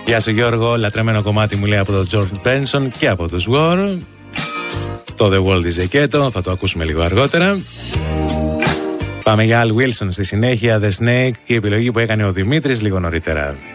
Γεια σου Γιώργο, λατρεμένο κομμάτι μου λέει από τον George Benson και από τους War. Το The World is a Ghetto, θα το ακούσουμε λίγο αργότερα. Πάμε για Al Wilson στη συνέχεια, The Snake, η επιλογή που έκανε ο Δημήτρης λίγο νωρίτερα.